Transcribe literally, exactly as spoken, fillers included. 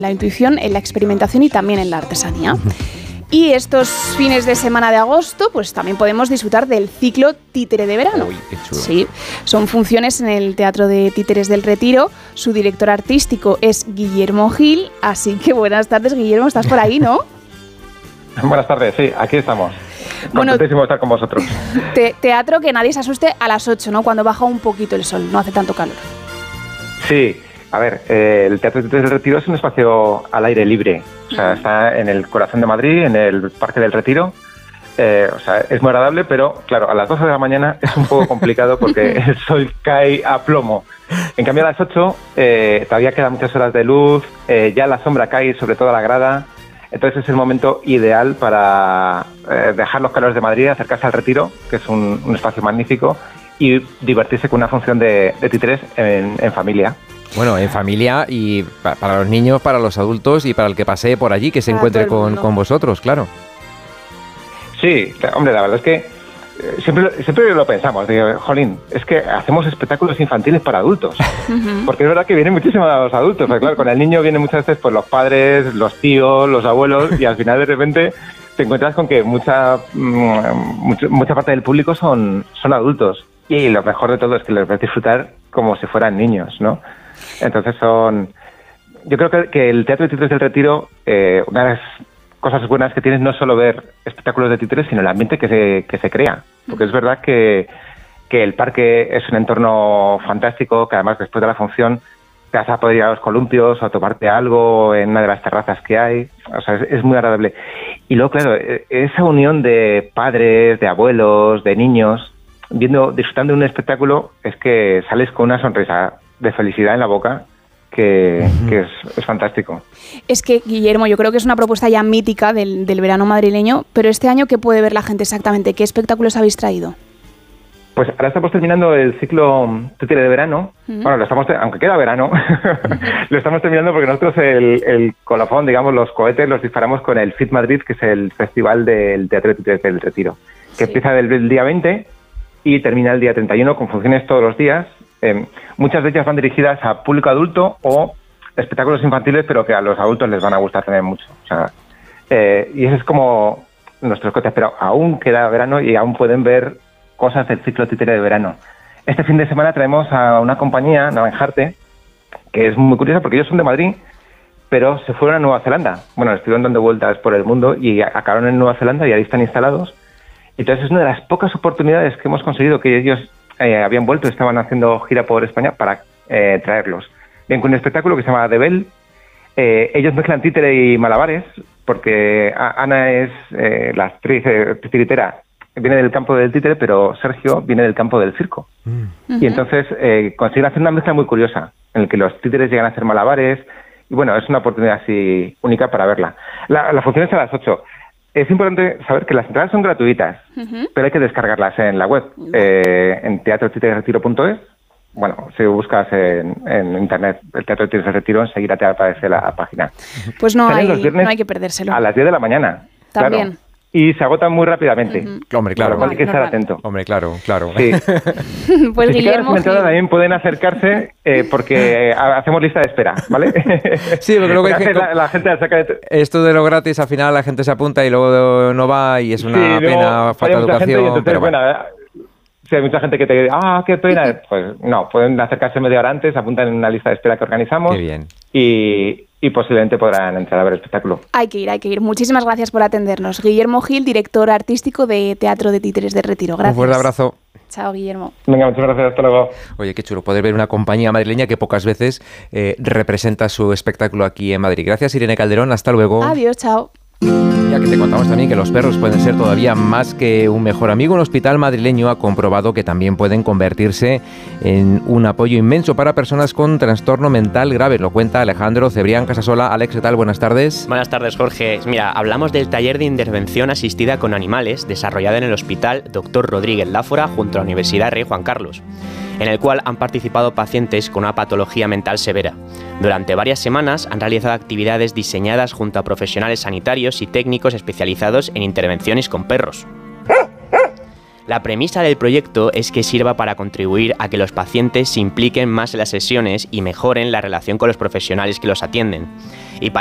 la intuición, en la experimentación y también en la artesanía. Y estos fines de semana de agosto, pues también podemos disfrutar del ciclo Títere de Verano. Uy, qué chulo. Sí, son funciones en el Teatro de Títeres del Retiro. Su director artístico es Guillermo Gil. Así que buenas tardes, Guillermo, estás por ahí, ¿no? Buenas tardes, sí, aquí estamos. Bueno, contentísimo de estar con vosotros. Te, teatro que nadie se asuste a las ocho, ¿no? Cuando baja un poquito el sol, no hace tanto calor. Sí, a ver, eh, el Teatro del Retiro es un espacio al aire libre. O sea, está en el corazón de Madrid, en el Parque del Retiro. Eh, o sea, es muy agradable, pero claro, a las doce de la mañana es un poco complicado porque el sol cae a plomo. En cambio, a las ocho eh, todavía quedan muchas horas de luz, eh, ya la sombra cae sobre toda la grada. Entonces es el momento ideal para eh, dejar los calores de Madrid, acercarse al Retiro, que es un, un espacio magnífico, y divertirse con una función de, de títeres en, en familia. Bueno, en familia y pa- para los niños, para los adultos y para el que pase por allí, que se Para encuentre todo el con, mundo. con vosotros, claro. Sí, hombre, la verdad es que eh, siempre, siempre lo pensamos. Digo, jolín, es que hacemos espectáculos infantiles para adultos. Porque es verdad que vienen muchísimos los adultos. Porque claro, con el niño vienen muchas veces pues, los padres, los tíos, los abuelos, y al final de repente te encuentras con que mucha, mm, mucha, mucha parte del público son, son adultos. Y lo mejor de todo es que les ves disfrutar como si fueran niños, ¿no? Entonces son... Yo creo que, que el Teatro de Títeres del Retiro, eh, una de las cosas buenas que tienes no es solo ver espectáculos de títeres, sino el ambiente que se, que se crea. Porque es verdad que, que el parque es un entorno fantástico, que además después de la función te vas a poder ir a los columpios o a tomarte algo en una de las terrazas que hay. O sea, es, es muy agradable. Y luego, claro, esa unión de padres, de abuelos, de niños, viendo, disfrutando de un espectáculo, es que sales con una sonrisa de felicidad en la boca que, que es, es fantástico. Es que, Guillermo, yo creo que es una propuesta ya mítica del, del verano madrileño, pero este año, ¿qué puede ver la gente exactamente? ¿Qué espectáculos habéis traído? Pues ahora estamos terminando el ciclo Títere de Verano. Uh-huh. Bueno, lo estamos te- aunque queda verano, uh-huh. lo estamos terminando porque nosotros el, el colofón, digamos, los cohetes los disparamos con el Fit Madrid, que es el festival del Teatro de Títeres del Retiro, que sí. empieza del, el día veinte y termina el día treinta y uno con funciones todos los días. Eh, muchas de ellas van dirigidas a público adulto o espectáculos infantiles, pero que a los adultos les van a gustar también mucho. O sea, eh, y ese es como nuestros cohetes, pero aún queda verano y aún pueden ver cosas del ciclo Títere de Verano. Este fin de semana traemos a una compañía, Naranjarte, que es muy curiosa porque ellos son de Madrid, pero se fueron a Nueva Zelanda. Bueno, estuvieron dando vueltas por el mundo y acabaron en Nueva Zelanda y ahí están instalados. Entonces es una de las pocas oportunidades que hemos conseguido que ellos eh, habían vuelto, estaban haciendo gira por España para eh, traerlos. Bien, con un espectáculo que se llama The Bell. Eh, ellos mezclan títere y malabares, porque Ana es eh, la actriz eh, titiritera, viene del campo del títere, pero Sergio viene del campo del circo. Mm. Uh-huh. Y entonces eh, consiguen hacer una mezcla muy curiosa, en la que los títeres llegan a hacer malabares, y bueno, es una oportunidad así única para verla. La, la función es a las ocho. Es importante saber que las entradas son gratuitas, uh-huh. pero hay que descargarlas en la web, uh-huh. eh, en teatro títeres del retiro punto es. Bueno, si buscas en, en internet el Teatro de Títeres del Retiro, enseguida te aparece la página. Pues no, hay, no hay que perdérselo. A las diez de la mañana. También. Claro. Y se agotan muy rápidamente. Uh-huh. Hombre, claro. Normal, hay que estar atento. Hombre, claro, claro. Sí. Pues si Guillermo... Si también pueden acercarse eh, porque hacemos lista de espera, ¿vale? Sí, porque luego hay que... la, la gente saca de... Esto de lo gratis, al final la gente se apunta y luego no va y es una sí, pena, falta de educación. Entonces, pero bueno, si hay mucha gente que te dice, ah, qué pena, pues no, pueden acercarse media hora antes, apuntan en una lista de espera que organizamos. Qué bien. Y... y posiblemente podrán entrar a ver el espectáculo. Hay que ir, hay que ir. Muchísimas gracias por atendernos. Guillermo Gil, director artístico de Teatro de Títeres del Retiro. Gracias. Un fuerte abrazo. Chao, Guillermo. Venga, muchas gracias. Hasta luego. Oye, qué chulo poder ver una compañía madrileña que pocas veces eh, representa su espectáculo aquí en Madrid. Gracias, Irene Calderón. Hasta luego. Adiós, chao. Ya que te contamos también que los perros pueden ser todavía más que un mejor amigo, un hospital madrileño ha comprobado que también pueden convertirse en un apoyo inmenso para personas con trastorno mental grave. Lo cuenta Alejandro Cebrián Casasola. Alex, ¿qué tal? Buenas tardes. Buenas tardes, Jorge. Mira, hablamos del taller de intervención asistida con animales desarrollado en el Hospital Doctor Rodríguez Láfora junto a la Universidad Rey Juan Carlos, en el cual han participado pacientes con una patología mental severa. Durante varias semanas han realizado actividades diseñadas junto a profesionales sanitarios y técnicos especializados en intervenciones con perros. La premisa del proyecto es que sirva para contribuir a que los pacientes se impliquen más en las sesiones y mejoren la relación con los profesionales que los atienden. Y para